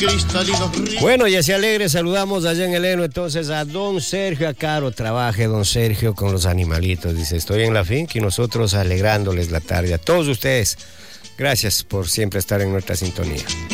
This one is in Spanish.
Bueno, y así alegre saludamos allá en el Eno entonces a don Sergio Acaro. Trabaje don Sergio con los animalitos. Dice, estoy en la finca y nosotros alegrándoles la tarde a todos ustedes. Gracias por siempre estar en nuestra sintonía.